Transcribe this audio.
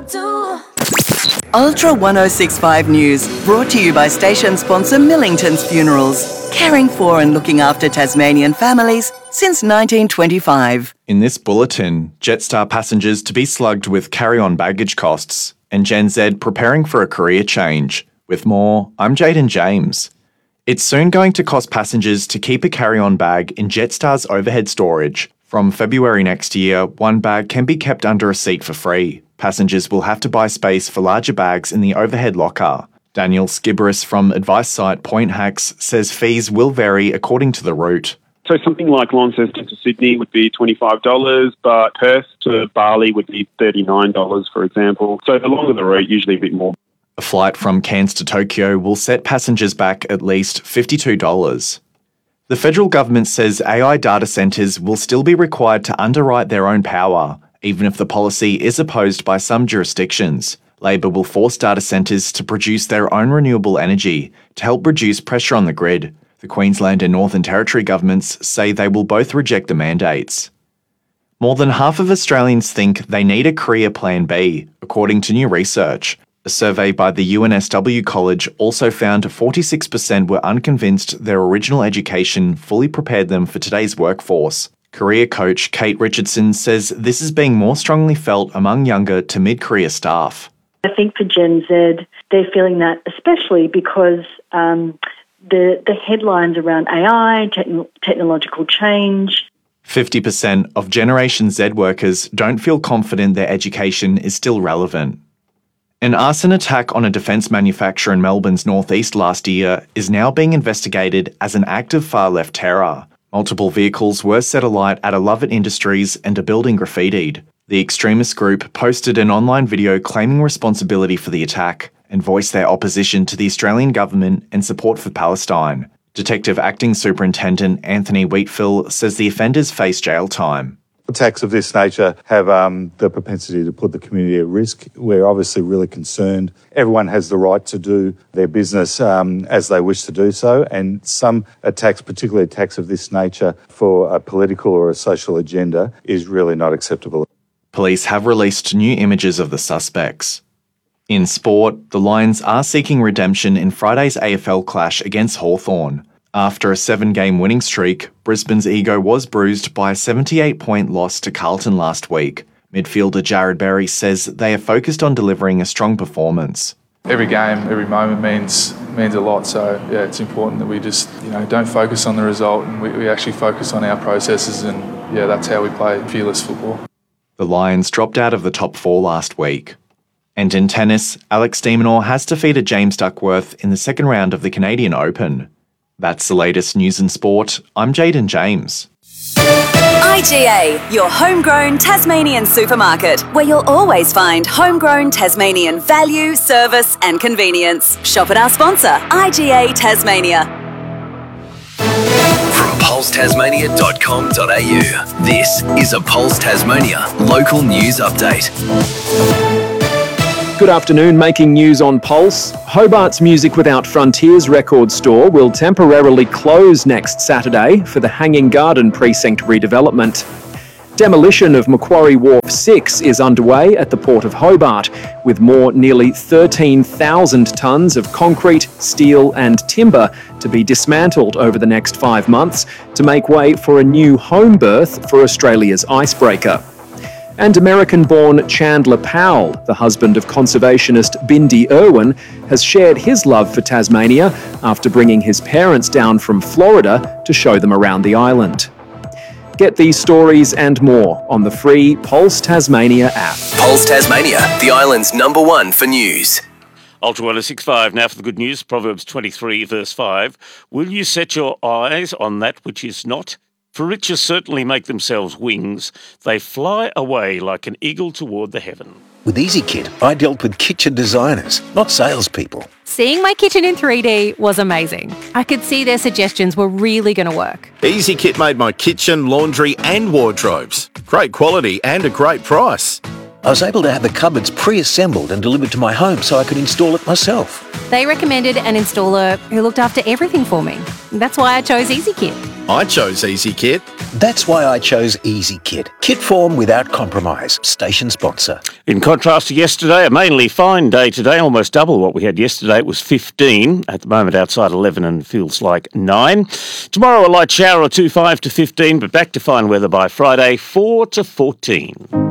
Ultra 1065 News, brought to you by station sponsor Millington's Funerals, caring for and looking after Tasmanian families since 1925. In this bulletin, Jetstar passengers to be slugged with carry-on baggage costs, and Gen Z preparing for a career change. With more, I'm Jaden James. It's soon going to cost passengers to keep a carry-on bag in Jetstar's overhead storage. From February next year, one bag can be kept under a seat for free. Passengers will have to buy space for larger bags in the overhead locker. Daniel Skiberis from advice site Point Hacks says fees will vary according to the route. So something like Launceston to Sydney would be $25, but Perth to Bali would be $39, for example. So the longer the route, usually a bit more. A flight from Cairns to Tokyo will set passengers back at least $52. The federal government says AI data centres will still be required to underwrite their own power, even if the policy is opposed by some jurisdictions. Labor will force data centres to produce their own renewable energy to help reduce pressure on the grid. The Queensland and Northern Territory governments say they will both reject the mandates. More than half of Australians think they need a career plan B, according to new research. A survey by the UNSW College also found 46% were unconvinced their original education fully prepared them for today's workforce. Career coach Kate Richardson says this is being more strongly felt among younger to mid-career staff. I think for Gen Z, they're feeling that especially because the headlines around AI, technological change. 50% of Generation Z workers don't feel confident their education is still relevant. An arson attack on a defence manufacturer in Melbourne's northeast last year is now being investigated as an act of far-left terror. Multiple vehicles were set alight at a Lovett Industries and a building graffitied. The extremist group posted an online video claiming responsibility for the attack and voiced their opposition to the Australian government and support for Palestine. Detective Acting Superintendent Anthony Wheatfill says the offenders face jail time. Attacks of this nature have the propensity to put the community at risk. We're obviously really concerned. Everyone has the right to do their business as they wish to do so, and some attacks, particularly attacks of this nature for a political or a social agenda, is really not acceptable. Police have released new images of the suspects. In sport, the Lions are seeking redemption in Friday's AFL clash against Hawthorn. After a 7-game winning streak, Brisbane's ego was bruised by a 78-point loss to Carlton last week. Midfielder Jared Berry says they are focused on delivering a strong performance. Every game, every moment means a lot. So yeah, it's important that we just don't focus on the result and we actually focus on our processes, and yeah, that's how we play fearless football. The Lions dropped out of the top 4 last week. And in tennis, Alex de Minaur has defeated James Duckworth in the second round of the Canadian Open. That's the latest news in sport. I'm Jaden James. IGA, your homegrown Tasmanian supermarket, where you'll always find homegrown Tasmanian value, service and convenience. Shop at our sponsor, IGA Tasmania. From pulsetasmania.com.au, this is a Pulse Tasmania local news update. Good afternoon, making news on Pulse. Hobart's Music Without Frontiers record store will temporarily close next Saturday for the Hanging Garden Precinct redevelopment. Demolition of Macquarie Wharf 6 is underway at the Port of Hobart, with more nearly 13,000 tonnes of concrete, steel and timber to be dismantled over the next 5 months to make way for a new home berth for Australia's icebreaker. And American-born Chandler Powell, the husband of conservationist Bindi Irwin, has shared his love for Tasmania after bringing his parents down from Florida to show them around the island. Get these stories and more on the free Pulse Tasmania app. Pulse Tasmania, the island's #1 for news. Ultra 1065, now for the good news. Proverbs 23, verse 5. Will you set your eyes on that which is not? For riches certainly make themselves wings. They fly away like an eagle toward the heaven. With EasyKit, I dealt with kitchen designers, not salespeople. Seeing my kitchen in 3D was amazing. I could see their suggestions were really going to work. EasyKit made my kitchen, laundry and wardrobes. Great quality and a great price. I was able to have the cupboards pre-assembled and delivered to my home so I could install it myself. They recommended an installer who looked after everything for me. That's why I chose EasyKit. I chose Easy Kit. That's why I chose Easy Kit. Kit form without compromise. Station sponsor. In contrast to yesterday, a mainly fine day today, almost double what we had yesterday. It was 15. At the moment, outside 11 and feels like 9. Tomorrow, a light shower or 2, 5 to 15, but back to fine weather by Friday, 4 to 14.